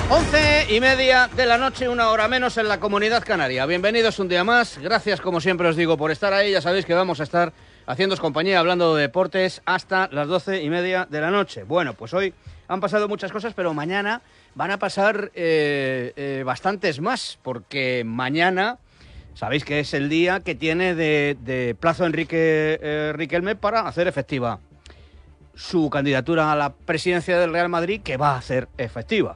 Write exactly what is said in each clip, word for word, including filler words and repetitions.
Once y media de la noche, una hora menos en la Comunidad Canaria. Bienvenidos un día más. Gracias, como siempre os digo, por estar ahí. Ya sabéis que vamos a estar haciéndoos compañía, hablando de deportes hasta las doce y media de la noche. Bueno, pues hoy han pasado muchas cosas, pero mañana van a pasar eh, eh, bastantes más, porque mañana sabéis que es el día que tiene de, de plazo Enrique eh, Riquelme para hacer efectiva su candidatura a la presidencia del Real Madrid, que va a hacer efectiva.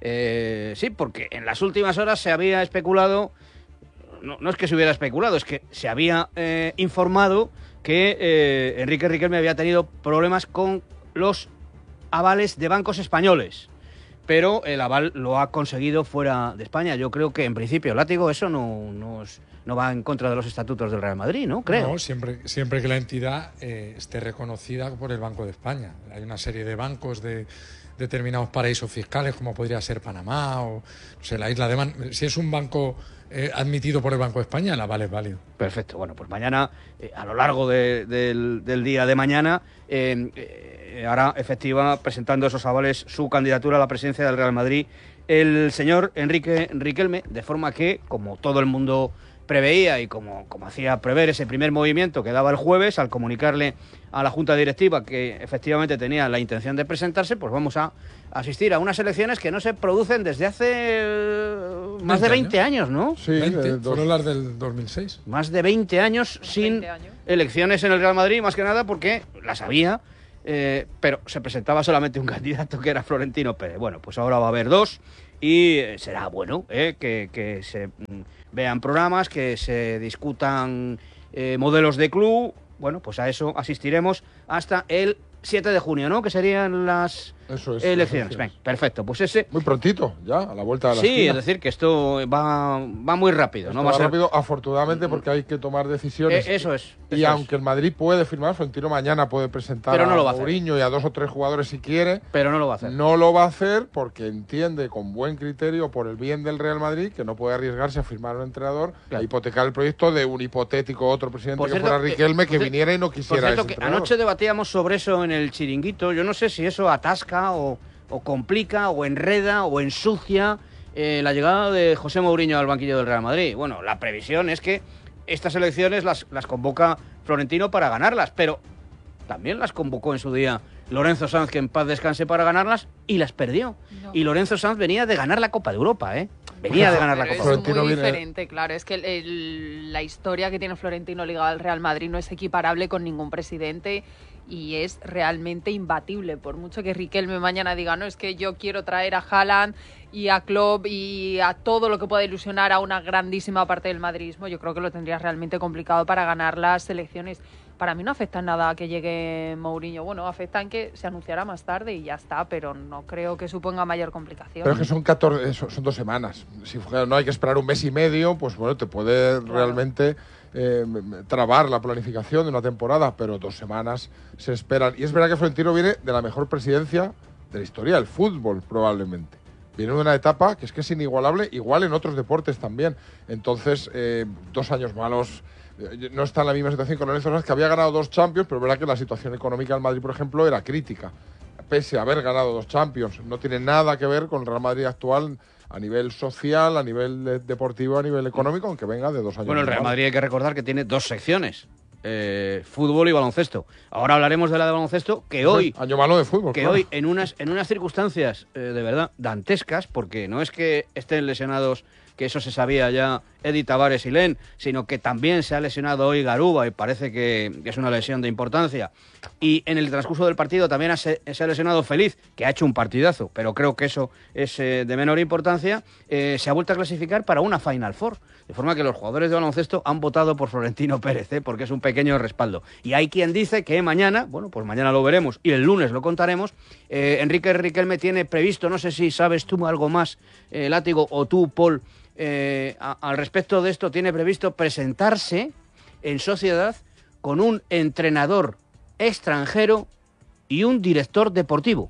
Eh, sí, porque en las últimas horas se había especulado, no, no es que se hubiera especulado, es que se había eh, informado que eh, Enrique Riquelme había tenido problemas con los avales de bancos españoles, pero el aval lo ha conseguido fuera de España. Yo creo que en principio, Látigo, eso no, no, es, no va en contra de los estatutos del Real Madrid, ¿no? Creo. No, siempre, siempre que la entidad eh, esté reconocida por el Banco de España. Hay una serie de bancos de determinados paraísos fiscales, como podría ser Panamá o no sé, la isla de Man. Si es un banco eh, admitido por el Banco de España, el aval es válido. Perfecto. Bueno, pues mañana, eh, a lo largo de, del, del día de mañana, eh, eh, hará efectiva, presentando esos avales, su candidatura a la presidencia del Real Madrid, el señor Enrique Riquelme, de forma que, como todo el mundo preveía y como, como hacía prever ese primer movimiento que daba el jueves al comunicarle a la Junta Directiva que efectivamente tenía la intención de presentarse, pues vamos a asistir a unas elecciones que no se producen desde hace más de veinte años, ¿no? Sí, veinte, fueron las del dos mil seis. Más de veinte años sin veinte años. Elecciones en el Real Madrid, más que nada porque las había, eh, pero se presentaba solamente un candidato, que era Florentino Pérez. Bueno, pues ahora va a haber dos y eh, será bueno eh, que, que se mm, vean programas, que se discutan eh, modelos de club. Bueno, pues a eso asistiremos hasta el siete de junio, ¿no? Que serían las eso es, elecciones. Ven, perfecto, pues ese... Muy prontito, ya, a la vuelta de la Sí, esquina. es decir, que esto va, va muy rápido. Esto ¿no? va Va a ser... rápido, afortunadamente, porque hay que tomar decisiones. Eh, eso es. Y eso aunque es. el Madrid puede firmar, Florentino mañana puede presentar Pero no lo va a a hacer. Mourinho y a dos o tres jugadores si quiere. Pero no lo va a hacer. No lo va a hacer porque entiende con buen criterio, por el bien del Real Madrid, que no puede arriesgarse a firmar un entrenador, Claro. a hipotecar el proyecto de un hipotético otro presidente Por que cierto, fuera Riquelme, eh, que por viniera y no Por quisiera cierto, ese que entrenador. anoche debatíamos sobre eso en el chiringuito. Yo no sé si eso atasca o, o complica o enreda o ensucia eh, la llegada de José Mourinho al banquillo del Real Madrid. Bueno, la previsión es que estas elecciones las, las convoca Florentino para ganarlas, pero también las convocó en su día Lorenzo Sanz, que en paz descanse, para ganarlas, y las perdió. No. Y Lorenzo Sanz venía de ganar la Copa de Europa, ¿eh? Venía de ganar la Pero Copa de es Europa. Florentino muy viene- diferente, claro. Es que el- el- la historia que tiene Florentino ligada al Real Madrid no es equiparable con ningún presidente y es realmente imbatible. Por mucho que Riquelme mañana diga, no, es que yo quiero traer a Haaland y a Klopp y a todo lo que pueda ilusionar a una grandísima parte del madridismo, yo creo que lo tendrías realmente complicado para ganar las elecciones. Para mí no afecta en nada que llegue Mourinho. Bueno, afecta en que se anunciará más tarde y ya está, pero no creo que suponga mayor complicación. Pero es que son catorce, son son dos semanas. Si fuera- no hay que esperar un mes y medio, pues bueno, te puede Claro. realmente eh, trabar la planificación de una temporada, pero dos semanas se esperan. Y es verdad que Florentino viene de la mejor presidencia de la historia del fútbol, probablemente. Viene de una etapa que es que es inigualable, igual en otros deportes también. Entonces, eh, dos años malos. eh, No está en la misma situación con Lorenzo Sanz, que había ganado dos Champions, pero es verdad que la situación económica del Madrid, por ejemplo, era crítica. Pese a haber ganado dos Champions, no tiene nada que ver con el Real Madrid actual a nivel social, a nivel de- deportivo, a nivel económico, aunque venga de dos años. Bueno, el Real malos. Madrid hay que recordar que tiene dos secciones, eh, fútbol y baloncesto. Ahora hablaremos de la de baloncesto, que hoy, Año malo de fútbol, que claro. hoy en unas, en unas circunstancias eh, de verdad dantescas, porque no es que estén lesionados, que eso se sabía ya, Eddie Tavares y Len, sino que también se ha lesionado hoy Garuba y parece que, que es una lesión de importancia. Y en el transcurso del partido también ha se, se ha lesionado Feliz, que ha hecho un partidazo, pero creo que eso es eh, de menor importancia. Eh, se ha vuelto a clasificar para una Final Four, de forma que los jugadores de baloncesto han votado por Florentino Pérez, ¿eh? Porque es un pequeño respaldo. Y hay quien dice que mañana, bueno, pues mañana lo veremos y el lunes lo contaremos, eh, Enrique Riquelme tiene previsto, no sé si sabes tú algo más, eh, Látigo, o tú, Paul, eh, a, al respecto de esto, tiene previsto presentarse en sociedad con un entrenador extranjero y un director deportivo.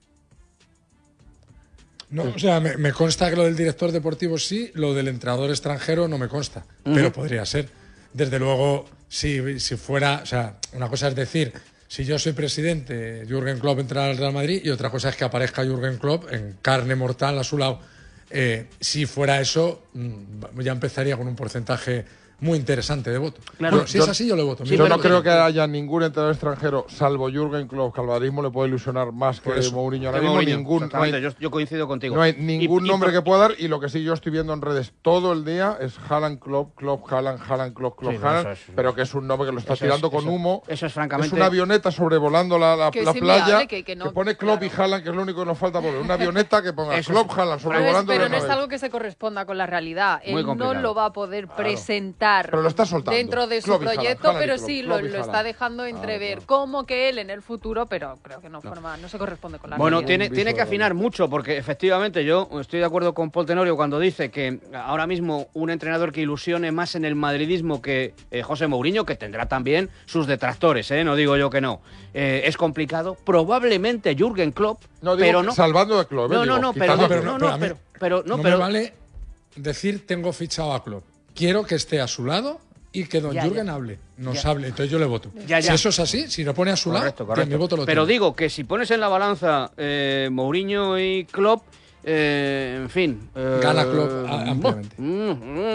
No, o sea, me, me consta que lo del director deportivo sí, lo del entrenador extranjero no me consta, Ujú. pero podría ser. Desde luego, si, si fuera, o sea, una cosa es decir, si yo soy presidente, Jürgen Klopp entra al Real Madrid, y otra cosa es que aparezca Jürgen Klopp en carne mortal a su lado Eh, si fuera eso, ya empezaría con un porcentaje muy interesante de voto. Claro, bueno, si yo, es así, yo le voto. Sí, yo no creo que haya ningún entrenador extranjero, salvo Jürgen Klopp, que al madridismo le puede ilusionar más que eso. Mourinho. Ahora De mismo Mourinho, ningún, no hay, yo, yo coincido contigo. no hay ningún Y- y nombre por- que pueda dar, y lo que sí yo estoy viendo en redes todo el día es Haaland, Klopp, Klopp, Haaland, Haaland, Klopp, Klopp, Sí, pero Haaland, eso es- pero que es un nombre que lo está eso es- tirando con eso- humo. eso es francamente- Es una avioneta sobrevolando la, la, Que la es playa, inviable, que- que no- pone Klopp claro. y Haaland, que es lo único que nos falta por ver. Una avioneta que ponga Eso es- Klopp, Haaland Pero, es, sobrevolando pero la no es nave. algo que se corresponda con la realidad. Muy Él no complicado. lo va a poder presentar Pero lo está soltando. dentro de su Klopp y Haaland, proyecto, Haaland y pero Klopp, sí Klopp lo, y lo Haaland. está dejando entrever. Como que él en el futuro, pero creo que no, forma, no se corresponde con la Bueno, realidad. tiene, viso tiene que de- afinar mucho, porque efectivamente yo estoy de acuerdo con Paul Tenorio cuando dice que ahora mismo un entrenador que ilusione más en el madridismo que eh, José Mourinho, que tendrá también sus detractores, ¿eh? No digo yo que no. Eh, es complicado. Probablemente Jürgen Klopp, No, digo pero que no. salvando de Klopp. eh, No, digo, no, no, quitando pero, a no, Klopp. no, a mí pero, pero, no, no pero, me vale decir tengo fichado a Klopp. Quiero que esté a su lado y que don Ya, Jürgen ya. hable, nos Ya. hable. Entonces yo le voto. Ya, ya. Si eso es así, si lo pone a su Correcto, lado, correcto. mi voto lo Pero tiene. digo que si pones en la balanza eh, Mourinho y Klopp, eh, en fin. eh, Gana Klopp a- ampliamente. mm,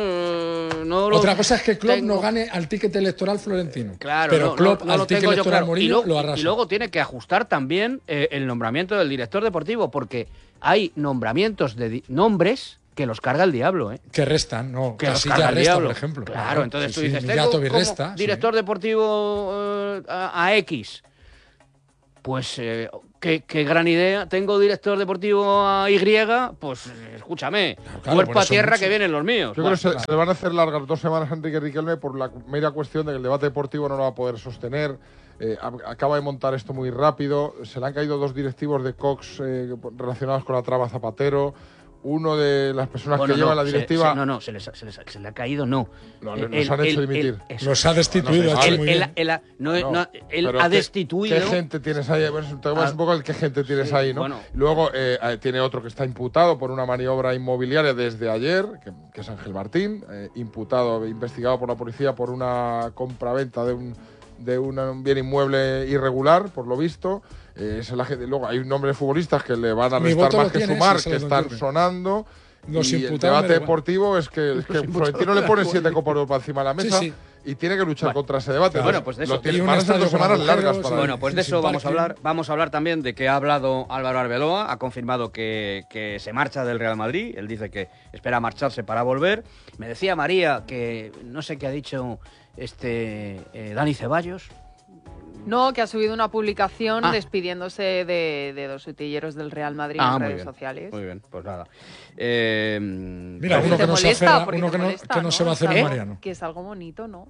mm, no lo Otra cosa es que Klopp tengo- no gane al ticket electoral florentino. Claro, pero no, Klopp no, no al lo ticket tengo yo electoral claro. Y Mourinho luego, lo arrasa. y luego tiene que ajustar también eh, el nombramiento del director deportivo, porque hay nombramientos de di- nombres que los carga el diablo, ¿eh? Que restan, no. Que los Casilla carga el resta, diablo. por ejemplo. Claro, entonces Sí, tú sí, dices, Millato tengo como Virresta, sí. director deportivo eh, a, a X. Pues eh, qué, qué gran idea. Tengo director deportivo a Y, pues eh, escúchame, claro, cuerpo por a eso tierra muchos. que vienen los míos. Yo Bueno, creo que se, se le van a hacer largas dos semanas a Enrique Riquelme por la mera cuestión de que el debate deportivo no lo va a poder sostener. Eh, a- acaba de montar esto muy rápido. Se le han caído dos directivos de Cox eh, relacionados con la traba Zapatero. Uno de las personas bueno, que lleva no, la se- directiva. se- no, no, se, les ha- se, les ha- se le ha caído, no. No, Eh, los han hecho dimitir. eso. Los ha destituido, No, no ha sé, hecho Él- muy él- bien. él ha- no, No, no, él pero ha ¿qué- destituido. ¿Qué gente tienes ahí? Bueno, te Ah, un poco el qué gente tienes sí, ahí, ¿no? bueno. Luego eh, eh, tiene otro que está imputado por una maniobra inmobiliaria desde ayer, que, que es Ángel Martín, eh, imputado, investigado por la policía por una compraventa de un de una- un bien inmueble irregular, por lo visto. Eh, es la gente, luego hay un nombre de futbolistas que le van a Mi restar voto más lo que tiene, sumar, sí, se que lo están doy. sonando. Los y el imputados debate me da igual. deportivo es que, es que Florentino le pone siete copas de Europa encima de la mesa Sí, sí. y tiene que luchar Bueno. contra ese debate. Bueno, Entonces, pues de lo eso. tiene- Y un van a ser estadio dos con semanas agujeros, largas para Bueno, él. pues de sin eso vamos a parking. hablar. Vamos a hablar también de que ha hablado Álvaro Arbeloa, ha confirmado que, que se marcha del Real Madrid. Él dice que espera marcharse para volver. Me decía María que no sé qué ha dicho este eh, Dani Ceballos. No, que ha subido una publicación Ah. despidiéndose de, de dos utilleros del Real Madrid Ah, en muy redes bien, sociales. Muy bien, pues nada. Eh, Mira, Porque uno te que no se molesta, aferra, porque uno te que no, molesta, que no se va a hacer Es un algo- Mariano. Que es algo bonito, ¿no?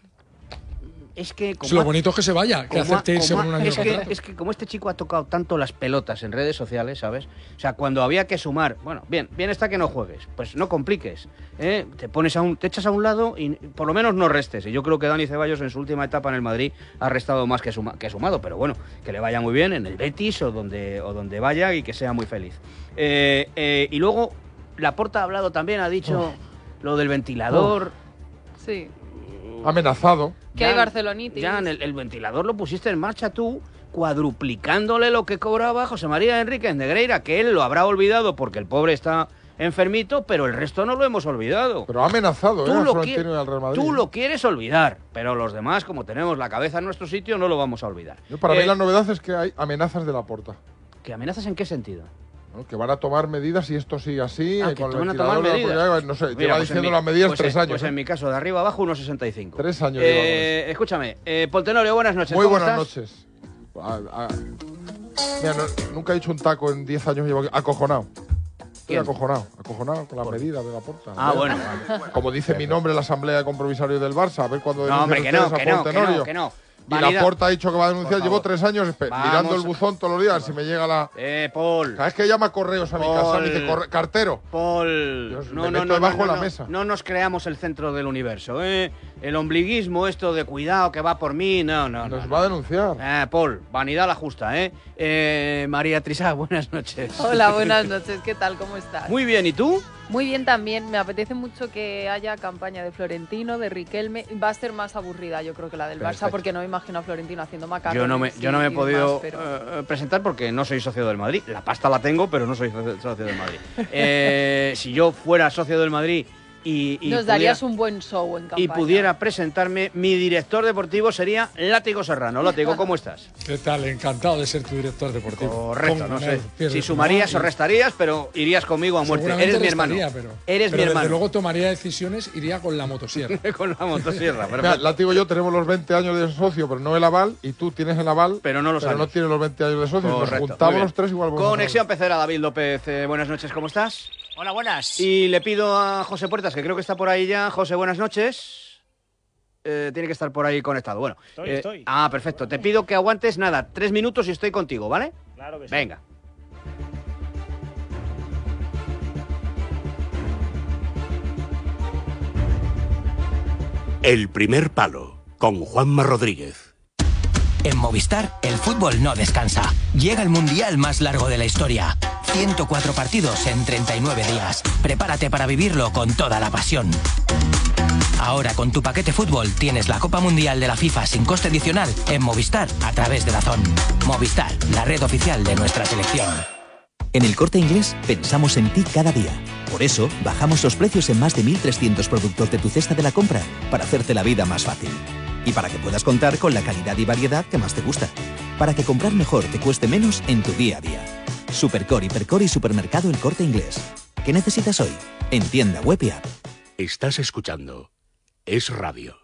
es que como Si lo ha- bonito es que se vaya, que como ha- acepte irse como con un ha- año es, de que, contrato. es que como este chico ha tocado tanto las pelotas en redes sociales, ¿sabes? O sea, cuando había que sumar, bueno, bien, bien está que no juegues, pues no compliques, ¿eh? Te pones a un, te echas a un lado y por lo menos no restes. Y yo creo que Dani Ceballos en su última etapa en el Madrid ha restado más que, suma- que sumado, pero bueno, que le vaya muy bien en el Betis o donde, o donde vaya y que sea muy feliz. Eh, eh, y luego, Laporta ha hablado también, ha dicho lo del ventilador. Sí. Amenazado. Que hay barcelonitis. Ya, el, el ventilador lo pusiste en marcha tú, cuadruplicándole lo que cobraba José María Enríquez Negreira, que él lo habrá olvidado porque el pobre está enfermito, pero el resto no lo hemos olvidado. Pero ha amenazado, ¿eh? Tú a lo, Florentino qui- y al Real Madrid. tú lo quieres olvidar, pero los demás, como tenemos la cabeza en nuestro sitio, no lo vamos a olvidar. Yo, para Eh, mí la novedad es que hay amenazas de la porta. ¿Que amenazas en qué sentido? ¿no? Que van a tomar medidas y esto sigue así. Ah, eh, que con te el van a tomar ventilador, medidas. pues, no sé, Mira, lleva pues en diciendo mi- las medidas pues tres en- años. Pues ¿eh? en mi caso, de arriba abajo, uno sesenta y cinco. Tres años Eh, escúchame, eh, Poltenorio, buenas noches. Muy ¿cómo buenas estás? noches. A- a- Mira, no- nunca he dicho un taco en diez años, llevo aquí. Acojonado. Estoy ¿Quién? acojonado, acojonado con las medidas de la porta. Ah, ¿eh? bueno. Como dice mi nombre en la asamblea de compromisarios del Barça, a ver cuando No, hombre, que no, que no, que no, que no. Y Vanidad. la porta ha dicho que va a denunciar. Por Llevo favor. tres años espe- Vamos mirando el a- buzón todos los días. Si me llega la. Eh, Paul. Cada vez que llama correos a mi casa, me dice Paul. "Corre- cartero. Paul, Dios, no, me no, meto no, debajo no, de la no, mesa. no nos creamos el centro del universo, ¿eh? El ombliguismo, esto de cuidado que va por mí, no, no, no. Nos no. va a denunciar. Eh, Paul, vanidad la justa, ¿eh? eh María Trisá, buenas noches. Hola, buenas noches. ¿Qué tal? ¿Cómo estás? Muy bien, ¿y tú? Muy bien también, me apetece mucho que haya campaña de Florentino, de Riquelme. Va a ser más aburrida, yo creo, que la del Perfecto. Barça, porque no me imagino a Florentino haciendo macarrones. Yo no me, yo no me he y podido demás, pero... eh, presentar porque no soy socio del Madrid. La pasta la tengo, pero no soy socio del Madrid. Eh, si yo fuera socio del Madrid y, y Nos pudiera, darías un buen show en campaña. y pudiera presentarme, mi director deportivo sería Látigo Serrano. Látigo, ¿cómo estás? ¿Qué tal? Encantado de ser tu director deportivo. Correcto, no Con sé el pie si de sumarías tu o mano y- restarías, pero irías conmigo a muerte. Seguramente Eres mi hermano. restaría, Pero, Eres pero mi desde hermano. luego tomaría decisiones, iría con la motosierra. Con la motosierra. Mira, Perfecto. Látigo y yo tenemos los veinte años de socio, pero no el aval, y tú tienes el aval, Pero no los pero no años. tienes los veinte años de socio. Nos Correcto, muy juntamos bien. los tres igual. vamos a Conexión Pecera, David López. Eh, buenas noches, ¿cómo estás? Hola, buenas. Y le pido a José Puertas, que creo que está por ahí ya. José, buenas noches. Eh, tiene que estar por ahí conectado. Bueno. Estoy, eh, estoy. Ah, perfecto. Te pido que aguantes nada, tres minutos y estoy contigo, ¿vale? Claro que sí. Venga. El primer palo, con Juanma Rodríguez. En Movistar, el fútbol no descansa. Llega el mundial más largo de la historia. ciento cuatro partidos en treinta y nueve días. Prepárate para vivirlo con toda la pasión. Ahora con tu paquete fútbol tienes la Copa Mundial de la FIFA sin coste adicional en Movistar a través de DAZN. Movistar, la red oficial de nuestra selección. En El Corte Inglés pensamos en ti cada día. Por eso, bajamos los precios en más de mil trescientos productos de tu cesta de la compra para hacerte la vida más fácil. Y para que puedas contar con la calidad y variedad que más te gusta. Para que comprar mejor te cueste menos en tu día a día. Supercore, Hipercore y Supermercado El Corte Inglés. ¿Qué necesitas hoy? En tienda web y app. Estás escuchando Es Radio.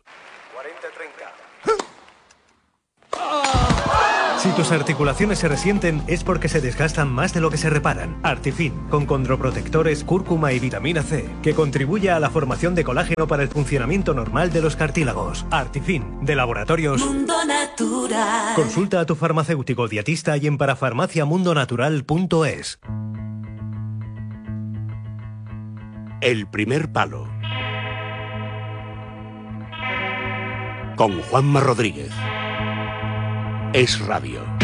Si tus articulaciones se resienten es porque se desgastan más de lo que se reparan. Artifin, con condroprotectores, cúrcuma y vitamina C, que contribuye a la formación de colágeno para el funcionamiento normal de los cartílagos. Artifin, de Laboratorios Mundo Natural. Consulta a tu farmacéutico dietista y en parafarmaciamundonatural punto es. El primer palo. Con Juanma Rodríguez. Es Radio.